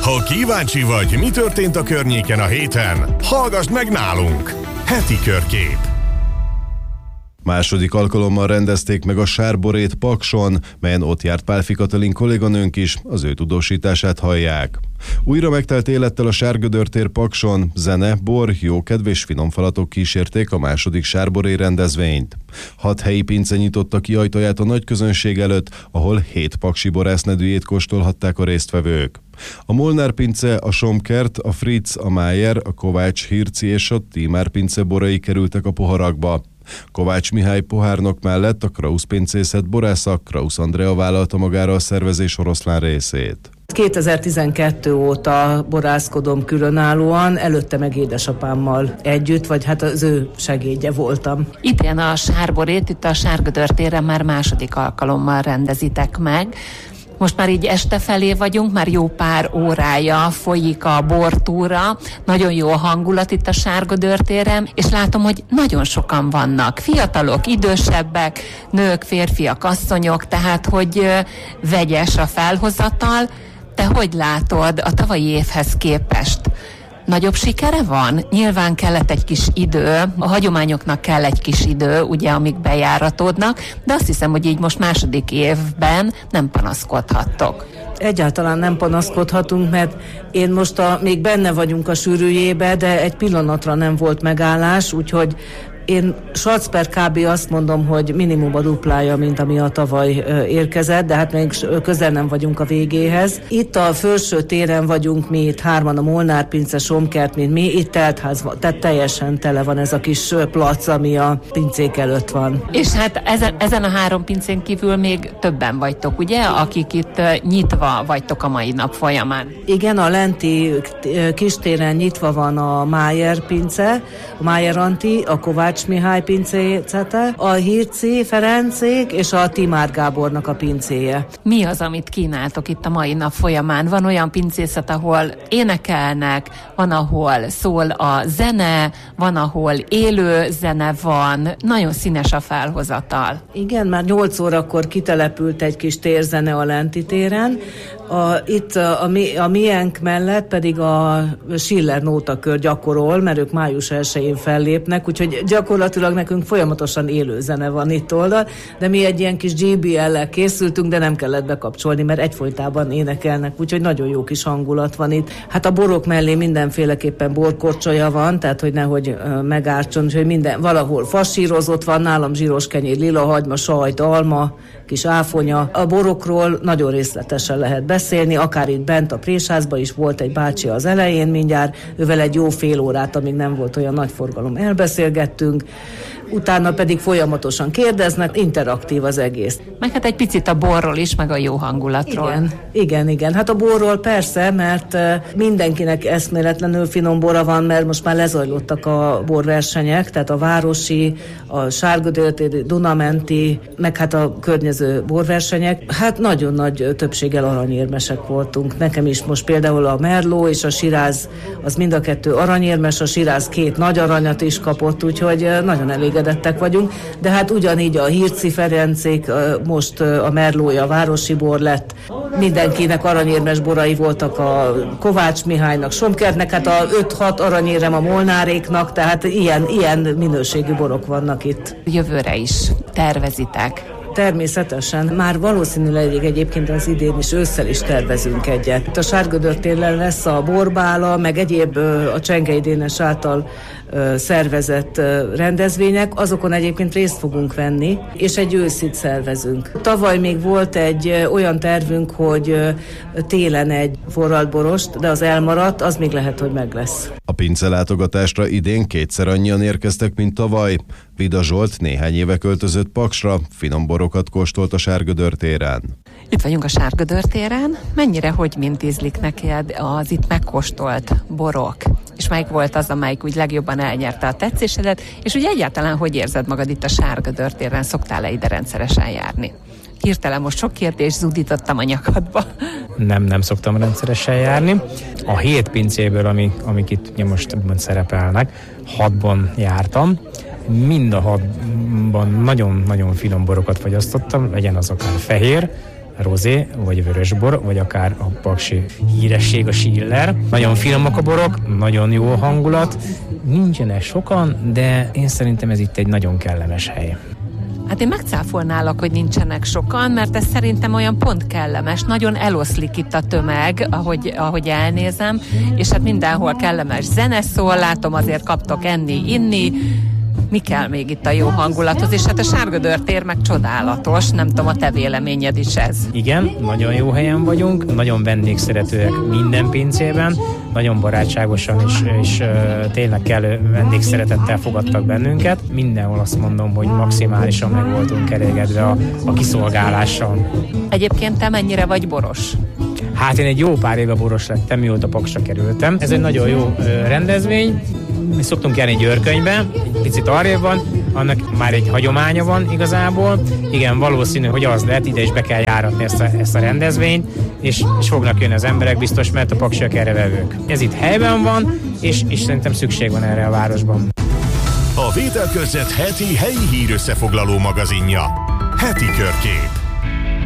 Ha kíváncsi vagy, mi történt a környéken a héten, hallgassd meg nálunk! Heti körkép. Második alkalommal rendezték meg a Sárborét Pakson, melyen ott járt Pálfi Katalin kolléganőnk is, az ő tudósítását hallják. Újra megtelt élettel a Sárgödör tér Pakson, zene, bor, jókedv és finom falatok kísérték a második Sárboré rendezvényt. 6 helyi pince nyitotta ki ajtaját a nagy közönség előtt, ahol 7 paksi borásznedűjét kóstolhatták a résztvevők. A Molnár pince, a Somkert, a Fritz, a Májer, a Kovács Hirci és a Tímár pince borai kerültek a poharakba. Kovács Mihály pohárnok mellett a Krausz pincészet borásza Krausz Andrea vállalta magára a szervezés oroszlán részét. 2012 óta borászkodom különállóan, előtte meg édesapámmal együtt, vagy hát az ő segédje voltam. Idén a Sárborét itt a Sárgödör téren már második alkalommal rendezitek meg. Most már így este felé vagyunk, már jó pár órája folyik a bortúra, nagyon jó a hangulat itt a Sárgödör téren, és látom, hogy nagyon sokan vannak, fiatalok, idősebbek, nők, férfiak, asszonyok, tehát hogy vegyes a felhozatal. Te hogy látod a tavalyi évhez képest? Nagyobb sikere van? Nyilván kellett egy kis idő, a hagyományoknak kell egy kis idő, ugye, amíg bejáratódnak, de azt hiszem, hogy így most második évben nem panaszkodhattok. Egyáltalán nem panaszkodhatunk, mert én most még benne vagyunk a sűrűjébe, de egy pillanatra nem volt megállás, úgyhogy én Sac per kb. Azt mondom, hogy minimum a duplája, mint ami a tavaly érkezett, de hát még közel nem vagyunk a végéhez. Itt a felső téren vagyunk mi, itt hárman, a Molnár pince, Somkert, mint mi, itt teltház van, tehát teljesen tele van ez a kis plac, ami a pincék előtt van. És hát ezen a 3 pincén kívül még többen vagytok, ugye, akik itt nyitva vagytok a mai nap folyamán? Igen, a lenti kistéren nyitva van a Májer pince, a Májer Anti, a Kovács Mihály pincéjécete, a Hirci Ferencék és a Timár Gábornak a pincéje. Mi az, amit kínáltok itt a mai nap folyamán? Van olyan pincészet, ahol énekelnek, van, ahol szól a zene, van, ahol élő zene van, nagyon színes a felhozatal. Igen, már 8 órakor kitelepült egy kis térzene a lenti téren, itt a miénk mellett pedig a Schiller nótakör gyakorol, mert ők május 1-én fellépnek, úgyhogy gyakorlatilag nekünk folyamatosan élő zene van itt oldal, de mi egy ilyen kis GBL-lel készültünk, de nem kellett bekapcsolni, mert egyfolytában énekelnek, úgyhogy nagyon jó kis hangulat van itt. Hát a borok mellé mindenféleképpen borkorcsolya van, tehát hogy nehogy megártson, úgyhogy minden, valahol fasírozott van, nálam zsíros kenyér, lilahagyma, sajt, alma, kis áfonya. A borokról nagyon részletesen lehet beszélni, akár itt bent a présházban is volt egy bácsi az elején mindjárt, ővel egy jó fél órát, amíg nem volt olyan nagy forgalom, elbeszélgettünk, utána pedig folyamatosan kérdeznek, interaktív az egész. Meg hát egy picit a borról is, meg a jó hangulatról. Igen. Hát a borról persze, mert mindenkinek eszméletlenül finom bora van, mert most már lezajlottak a borversenyek, tehát a városi, a Sárgödör-téri, Dunamenti, meg hát a környező borversenyek. Hát nagyon nagy többséggel aranyérmesek voltunk. Nekem is most például a Merlot és a Shiraz, az mind a kettő aranyérmes, a Shiraz 2 nagy aranyat is kapott, úgyhogy nagyon elégedettek vagyunk, de hát ugyanígy a Hirci Ferencék, most a Merlója a városi bor lett, mindenkinek aranyérmes borai voltak, a Kovács Mihálynak, Somkertnek, hát a 5-6 aranyérem a Molnáréknak, tehát ilyen minőségű borok vannak itt. Jövőre is tervezitek? Természetesen. Már valószínűleg egyébként az idén is ősszel is tervezünk egyet. Itt a Sárgödör téren lesz a borbála, meg egyéb a Csengei Dénes által szervezett rendezvények, azokon egyébként részt fogunk venni, és egy őszit szervezünk. Tavaly még volt egy olyan tervünk, hogy télen egy forralt borost, de az elmaradt, az még lehet, hogy meg lesz. A pince látogatásra idén 2-szer annyian érkeztek, mint tavaly. Vida Zsolt néhány éve költözött Paksra, finom borokat kóstolt a Sárgödör téren. Itt vagyunk a Sárgödör téren. Mennyire, hogy mint ízlik neked az itt megkóstolt borok? És melyik volt az, amelyik úgy legjobban elnyerte a tetszésedet? És úgy egyáltalán hogy érzed magad itt a Sárgödör téren? Szoktál-e ide rendszeresen járni? Hirtelen most sok kérdés zúdítottam a nyakadba. Nem szoktam rendszeresen járni. A 7 pincéből, amik itt ugye most szerepelnek, 6-ban jártam. Mind a 6-ban nagyon-nagyon finom borokat fogyasztottam, legyen az akár fehér, rozé, vagy vörösbor, vagy akár a paksi híresség, a Schiller. Nagyon finomak a borok, nagyon jó hangulat, nincsenek sokan, de én szerintem ez itt egy nagyon kellemes hely. Hát én megcáfolnálok, hogy nincsenek sokan, mert ez szerintem olyan pont kellemes. Nagyon eloszlik itt a tömeg, ahogy elnézem, és hát mindenhol kellemes zene szól, látom, azért kaptok enni, inni. Mi kell még itt a jó hangulathoz, és hát a Sárgödör tér meg csodálatos, nem tudom, a te véleményed is ez. Igen, nagyon jó helyen vagyunk, nagyon vendégszeretőek minden pincében, nagyon barátságosan és tényleg kellő vendégszeretettel fogadtak bennünket. Mindenhol azt mondom, hogy maximálisan meg voltunk elégedve a kiszolgálással. Egyébként te mennyire vagy boros? Hát én egy jó pár éve boros lettem, mióta Paksra kerültem. Ez egy nagyon jó rendezvény. Mi szoktunk járni Győrkönyvbe, egy picit arrébb van, annak már egy hagyománya van igazából. Igen, valószínű, hogy az lehet, ide is be kell járatni ezt a rendezvényt, és fognak jönni az emberek biztos, mert a paksiak erre vevők. Ez itt helyben van, és szerintem szükség van erre a városban. A Vételkörzet heti helyi hírösszefoglaló magazinja. Heti Körkép.